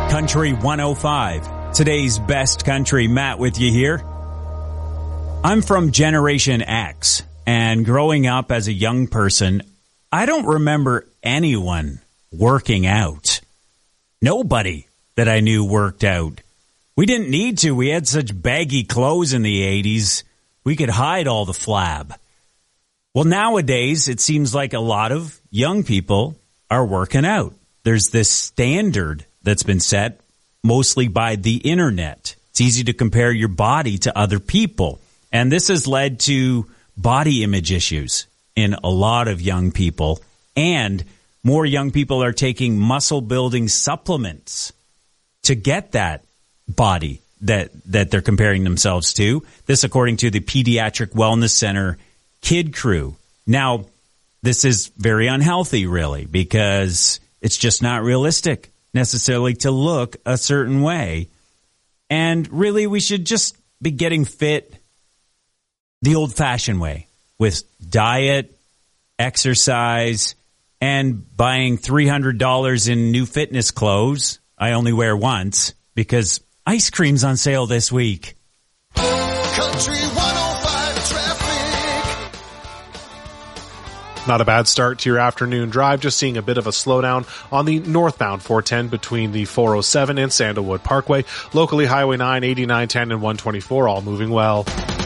Country 105, today's best country. Matt with you here. I'm from Generation X, and growing up as a young person, I don't remember anyone working out. Nobody that I knew worked out. We didn't need to. We had such baggy clothes in the 80s. We could hide all the flab. Well, nowadays, it seems like a lot of young people are working out. There's this standard that's been set mostly by the internet. It's easy to compare your body to other people. And this has led to body image issues in a lot of young people. And more young people are taking muscle building supplements to get that body that they're comparing themselves to. This according to the Pediatric Wellness Center Kid Crew. Now, this is very unhealthy, really, because it's just not realistic necessarily to look a certain way. And really, we should just be getting fit the old-fashioned way with diet, exercise, and buying $300 in new fitness clothes I only wear once because ice cream's on sale this week. Country 105 traffic. Not a bad start to your afternoon drive, just seeing a bit of a slowdown on the northbound 410 between the 407 and Sandalwood Parkway. Locally, Highway 9, 89, 10, and 124 all moving well.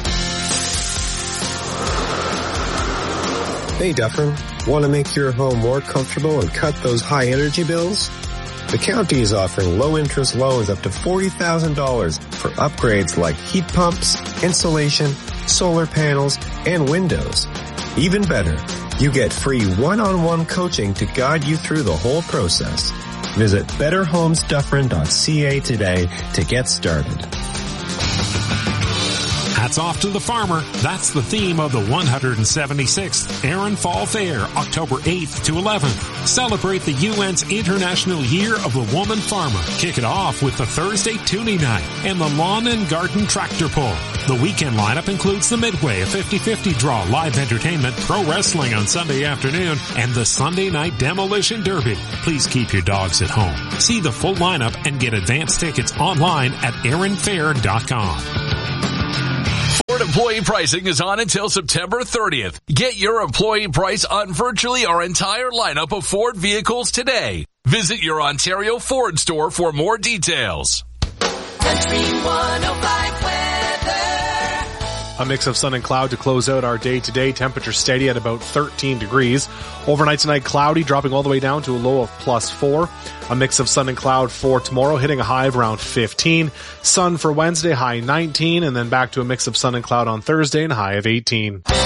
Hey Dufferin, want to make your home more comfortable and cut those high energy bills? The county is offering low-interest loans up to $40,000 for upgrades like heat pumps, insulation, solar panels, and windows. Even better, you get free one-on-one coaching to guide you through the whole process. Visit betterhomesdufferin.ca today to get started. Hats off to the farmer. That's the theme of the 176th Erin Fall Fair, October 8th to 11th. Celebrate the UN's International Year of the Woman Farmer. Kick it off with the Thursday Toonie Night and the Lawn and Garden Tractor Pull. The weekend lineup includes the Midway, a 50-50 draw, live entertainment, pro wrestling on Sunday afternoon, and the Sunday Night Demolition Derby. Please keep your dogs at home. See the full lineup and get advance tickets online at erinfair.com. Ford employee pricing is on until September 30th. Get your employee price on virtually our entire lineup of Ford vehicles today. Visit your Ontario Ford store for more details. Country 105 weather. A mix of sun and cloud to close out our day-to-day. Temperature steady at about 13 degrees. Overnight tonight, cloudy, dropping all the way down to a low of +4. A mix of sun and cloud for tomorrow, hitting a high of around 15. Sun for Wednesday, high 19, and then back to a mix of sun and cloud on Thursday and a high of 18.